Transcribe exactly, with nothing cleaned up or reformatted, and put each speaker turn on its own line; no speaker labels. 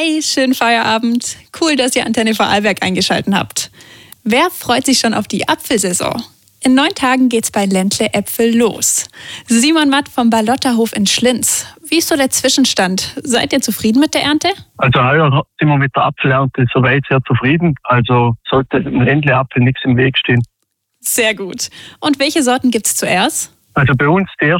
Hey, schönen Feierabend. Cool, dass ihr Antenne Vorarlberg eingeschaltet habt. Wer freut sich schon auf die Apfelsaison? In neun Tagen geht's bei Ländle Äpfel los. Simon Matt vom Balotterhof in Schlinz. Wie ist so der Zwischenstand? Seid ihr zufrieden mit der Ernte?
Also heuer sind wir mit der Apfelernte soweit sehr zufrieden. Also sollte dem Ländle Apfel nichts im Weg stehen.
Sehr gut. Und welche Sorten gibt's zuerst?
Also bei uns die erste